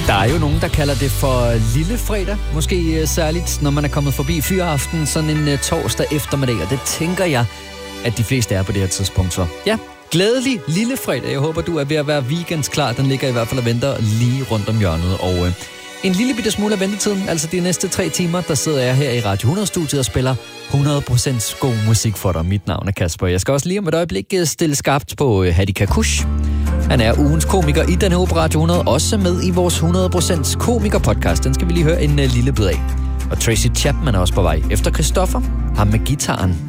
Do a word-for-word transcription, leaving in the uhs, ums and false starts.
Der er jo nogen, der kalder det for lille fredag, måske særligt, når man er kommet forbi Fyraften, sådan en torsdag eftermiddag, og det tænker jeg, at de fleste er på det her tidspunkt. Så ja, glædelig lille fredag. Jeg håber, du er ved at være weekendsklar. Den ligger i hvert fald og venter lige rundt om hjørnet. Og øh, en lille bitte smule af ventetiden, altså de næste tre timer, der sidder jeg her i Radio hundrede-studiet og spiller hundrede procent god musik for dig. Mit navn er Kasper. Jeg skal også lige om et øjeblik stille skarpt på øh, Hadi Kakush. Han er ugens komiker i denne uge på Radio hundrede, også med i vores hundrede procent komiker-podcast. Den skal vi lige høre en uh, lille bid af. Og Tracy Chapman er også på vej efter Christoffer, ham med gitaren.